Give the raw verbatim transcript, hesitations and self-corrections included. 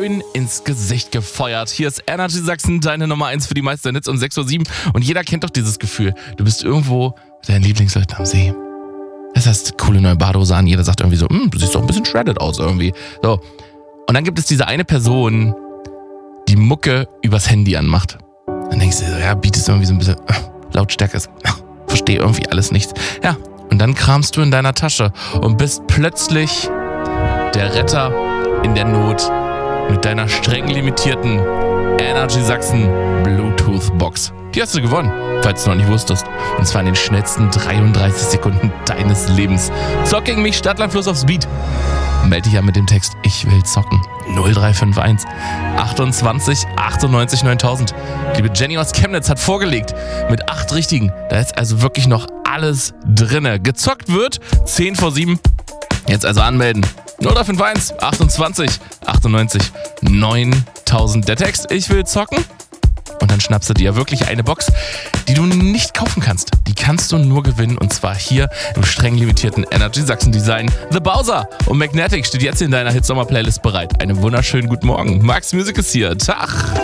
schön ins Gesicht gefeuert. Hier ist Energy Sachsen, deine Nummer eins für die meisten Hits um sechs Uhr sieben. Und jeder kennt doch dieses Gefühl. Du bist irgendwo mit deinen Lieblingsleuten am See. Das heißt, coole neue Badehose an. Jeder sagt irgendwie so, du siehst doch ein bisschen shredded aus irgendwie. So. Und dann gibt es diese eine Person, die Mucke übers Handy anmacht. Dann denkst du so, ja, bietest du irgendwie so ein bisschen äh, Lautstärke. Äh, verstehe irgendwie alles nichts. Ja, und dann kramst du in deiner Tasche und bist plötzlich der Retter in der Not mit deiner streng limitierten Energy Sachsen Bluetooth Box. Die hast du gewonnen, falls du noch nicht wusstest. Und zwar in den schnellsten dreiunddreißig Sekunden deines Lebens. Zock gegen mich, Stadtland Fluss aufs Beat. Melde dich an mit dem Text Ich will zocken. null drei fünf eins achtundzwanzig achtundneunzig neuntausend. Liebe Jenny aus Chemnitz hat vorgelegt mit acht Richtigen. Da ist also wirklich noch alles drinne. Gezockt wird zehn vor sieben. Jetzt also anmelden. null drei fünf eins achtundzwanzig achtundneunzig neuntausend. Der Text Ich will zocken. Und dann schnappst du dir wirklich eine Box, die du nicht kaufen kannst. Die kannst du nur gewinnen und zwar hier im streng limitierten Energy Sachsen Design. The Bowser und Magnetic steht jetzt in deiner Hitsommer Playlist bereit. Einen wunderschönen guten Morgen. Max Music ist hier. Tag.